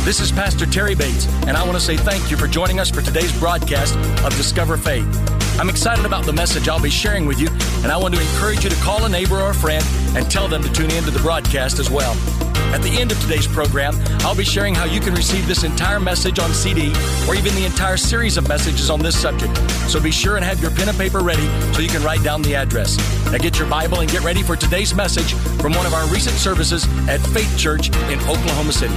This is Pastor Terry Bates, and I want to say thank you for joining us for today's broadcast of Discover Faith. I'm excited about the message I'll be sharing with you, and I want to encourage you to call a neighbor or a friend and tell them to tune in to the broadcast as well. At the end of today's program, I'll be sharing how you can receive this entire message on CD or even the entire series of messages on this subject. So be sure and have your pen and paper ready so you can write down the address. Now get your Bible and get ready for today's message from one of our recent services at Faith Church in Oklahoma City.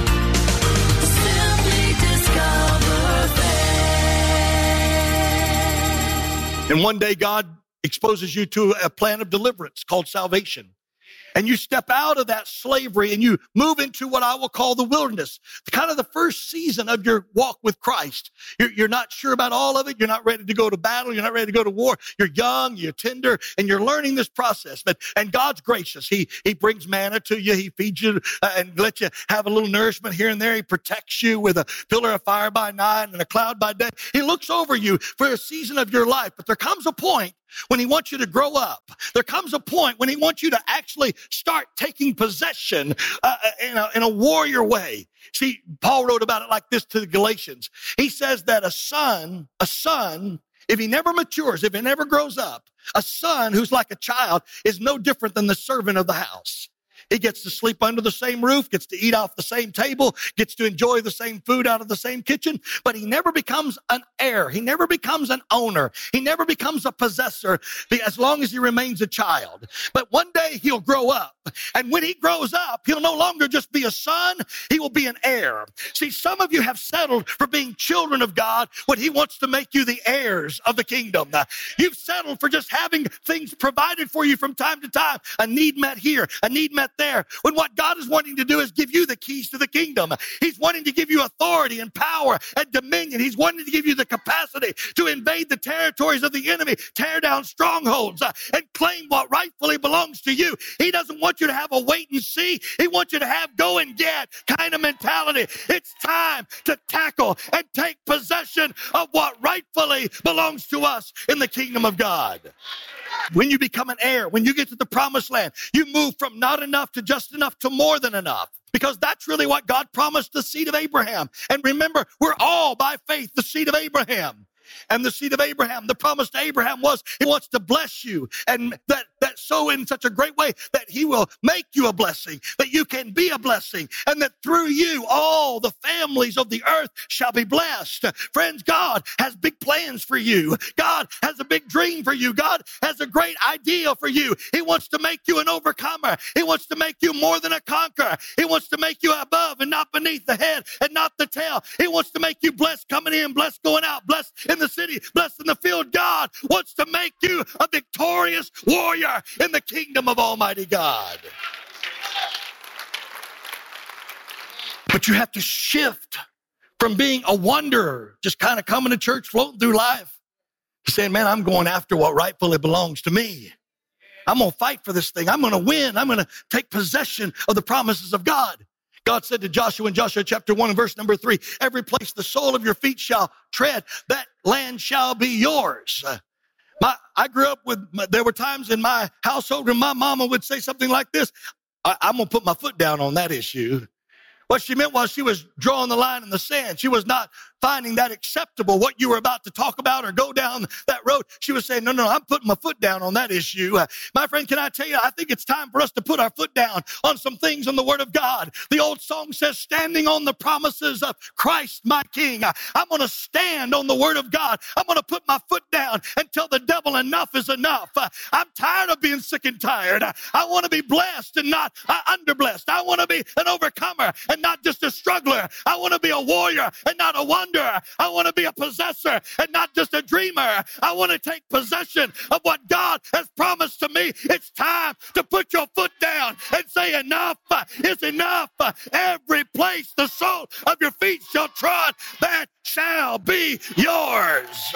And one day God exposes you to a plan of deliverance called salvation. And you step out of that slavery and you move into what I will call the wilderness, kind of the first season of your walk with Christ. You're not sure about all of it. You're not ready to go to battle. You're not ready to go to war. You're young, you're tender, and you're learning this process. And God's gracious. He brings manna to you. He feeds you and lets you have a little nourishment here and there. He protects you with a pillar of fire by night and a cloud by day. He looks over you for a season of your life. But there comes a point when he wants you to grow up. There comes a point when he wants you to actually start taking possession in a warrior way. See, Paul wrote about it like this to the Galatians. He says that a son, if he never matures, if he never grows up, a son who's like a child is no different than the servant of the house. He gets to sleep under the same roof, gets to eat off the same table, gets to enjoy the same food out of the same kitchen, but he never becomes an heir. He never becomes an owner. He never becomes a possessor as long as he remains a child. But one day he'll grow up. And when he grows up, he'll no longer just be a son, he will be an heir. See, some of you have settled for being children of God when he wants to make you the heirs of the kingdom. You've settled for just having things provided for you from time to time, a need met here, a need met there, when what God is wanting to do is give you the keys to the kingdom. He's wanting to give you authority and power and dominion. He's wanting to give you the capacity to invade the territories of the enemy, tear down strongholds, and claim what rightfully belongs to you. He doesn't want you to have a wait and see. He wants you to have go and get kind of mentality. It's time to tackle and take possession of what rightfully belongs to us in the kingdom of God. When you become an heir, when you get to the promised land, you move from not enough to just enough to more than enough. Because that's really what God promised the seed of Abraham. And remember, we're all by faith the seed of Abraham. And the seed of Abraham, the promise to Abraham was he wants to bless you, and that so in such a great way that he will make you a blessing, that you can be a blessing, and that through you all the families of the earth shall be blessed. Friends, God has big plans for you. God has a big dream for you. God has a great idea for you. He wants to make you an overcomer. He wants to make you more than a conqueror. He wants to make you above and not beneath, the head and not the tail. He wants to make you blessed coming in, blessed going out, blessed in the city, blessed in the field. God wants to make you a victorious warrior in the kingdom of Almighty God. But you have to shift from being a wanderer, just kind of coming to church, floating through life, to saying, man, I'm going after what rightfully belongs to me. I'm going to fight for this thing. I'm going to win. I'm going to take possession of the promises of God. God said to Joshua in Joshua chapter 1 and verse number 3, every place the sole of your feet shall tread, that land shall be yours. I grew up there were times in my household when my mama would say something like this, I'm going to put my foot down on that issue. What she meant was she was drawing the line in the sand. She was not finding that acceptable, what you were about to talk about or go down that road. She was saying, no, I'm putting my foot down on that issue. My friend, can I tell you, I think it's time for us to put our foot down on some things in the Word of God. The old song says, standing on the promises of Christ, my King. I'm going to stand on the Word of God. I'm going to put my foot down and tell the devil enough is enough. I'm tired of being sick and tired. I want to be blessed and not underblessed. I want to be an overcomer and not just a struggler. I want to be a warrior and not a wanderer. I want to be a possessor and not just a dreamer. I want to take possession of what God has promised to me. It's time to put your foot down and say enough is enough. Every place the sole of your feet shall trod, that shall be yours.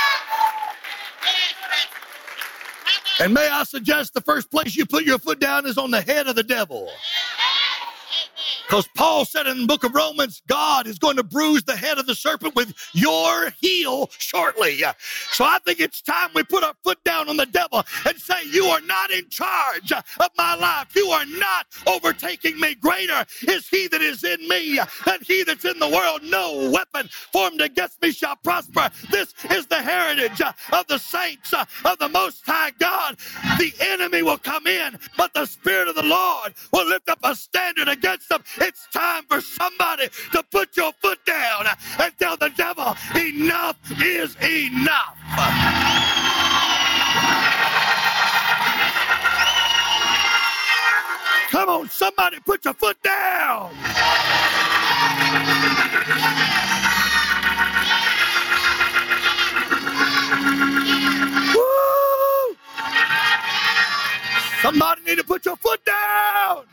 And may I suggest the first place you put your foot down is on the head of the devil. Because Paul said in the book of Romans, God is going to bruise the head of the serpent with your heel shortly. So I think it's time we put our foot down on the devil and say, you are not in charge of my life. You are not overtaking me. Greater is he that is in me than he that's in the world. No weapon formed against me shall prosper. This is the heritage of the saints of the Most High God. The enemy will come in, but the Spirit of the Lord will lift up a standard against them. It's time for somebody to put your foot down and tell the devil, enough is enough. Come on, somebody put your foot down. Woo! Somebody need to put your foot down.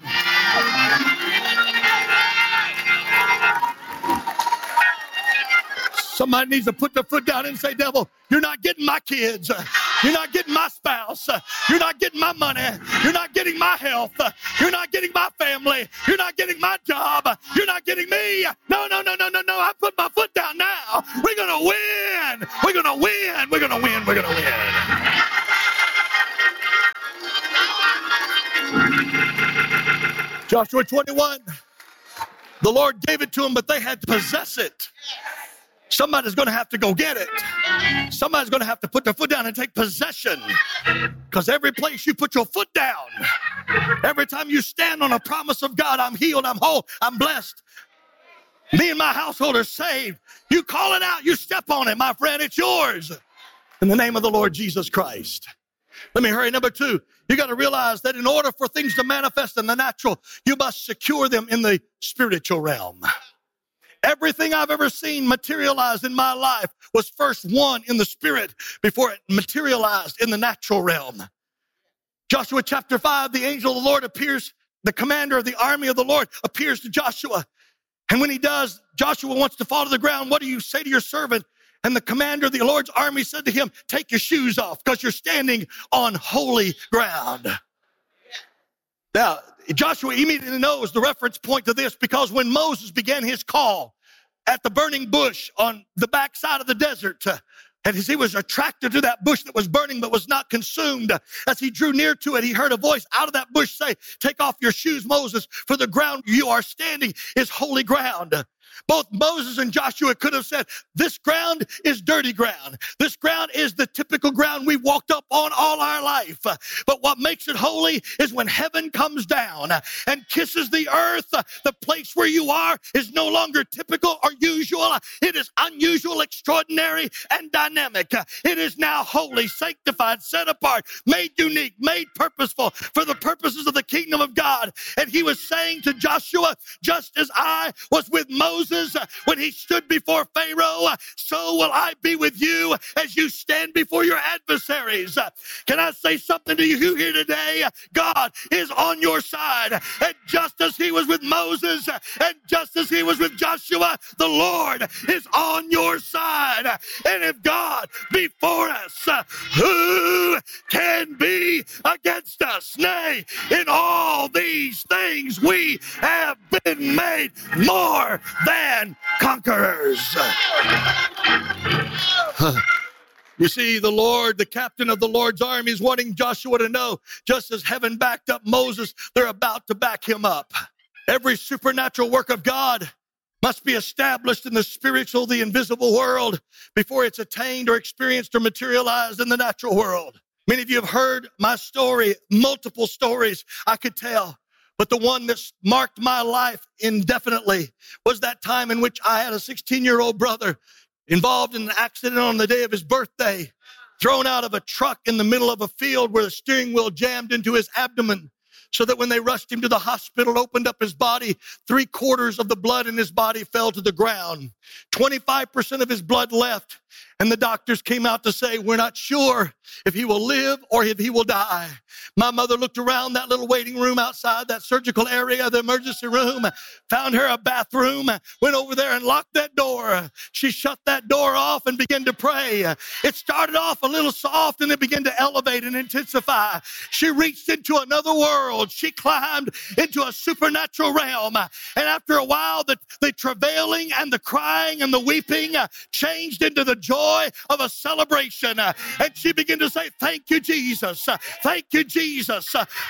Somebody needs to put their foot down and say, devil, you're not getting my kids. You're not getting my spouse. You're not getting my money. You're not getting my health. You're not getting my family. You're not getting my job. You're not getting me. No. I put my foot down now. We're going to win. We're going to win. We're going to win. We're going to win. Joshua 21. The Lord gave it to them, but they had to possess it. Somebody's going to have to go get it. Somebody's going to have to put their foot down and take possession. Because every place you put your foot down, every time you stand on a promise of God, I'm healed, I'm whole, I'm blessed. Me and my household are saved. You call it out, you step on it, my friend, it's yours. In the name of the Lord Jesus Christ. Let me hurry. Number 2, you got to realize that in order for things to manifest in the natural, you must secure them in the spiritual realm. Everything I've ever seen materialized in my life was first won in the spirit before it materialized in the natural realm. Joshua chapter 5, the angel of the Lord appears, the commander of the army of the Lord appears to Joshua. And when he does, Joshua wants to fall to the ground. What do you say to your servant? And the commander of the Lord's army said to him, take your shoes off because you're standing on holy ground. Now, Joshua immediately knows the reference point to this because when Moses began his call at the burning bush on the backside of the desert, and as he was attracted to that bush that was burning but was not consumed, as he drew near to it, he heard a voice out of that bush say, take off your shoes, Moses, for the ground you are standing is holy ground. Both Moses and Joshua could have said, this ground is dirty ground. This ground is the typical ground we've walked up on all our life. But what makes it holy is when heaven comes down and kisses the earth. The place where you are is no longer typical or usual. It is unusual, extraordinary, and dynamic. It is now holy, sanctified, set apart, made unique, made purposeful for the purposes of the kingdom of God. And he was saying to Joshua, just as I was with Moses when he stood before Pharaoh, so will I be with you as you stand before your adversaries. Can I say something to you here today? God is on your side. And just as he was with Moses and just as he was with Joshua, the Lord is on your side. And if God be for us, who can be against us? Nay, in all these things we have been made more than conquerors. You see, the Lord, the captain of the Lord's army, is wanting Joshua to know, just as heaven backed up Moses, they're about to back him up. Every supernatural work of God must be established in the spiritual, the invisible world before it's attained or experienced or materialized in the natural world. Many of you have heard my story, multiple stories I could tell. But the one that's marked my life indefinitely was that time in which I had a 16-year-old brother involved in an accident on the day of his birthday, thrown out of a truck in the middle of a field where the steering wheel jammed into his abdomen, so that when they rushed him to the hospital, opened up his body, 3/4 of the blood in his body fell to the ground. 25% of his blood left. And the doctors came out to say, we're not sure if he will live or if he will die. My mother looked around that little waiting room outside that surgical area, the emergency room, found her a bathroom, went over there and locked that door. She shut that door off and began to pray. It started off a little soft and it began to elevate and intensify. She reached into another world. She climbed into a supernatural realm. And after a while, the travailing and the crying and the weeping changed into the joy of a celebration. And she began to say, thank you, Jesus. Thank you, Jesus.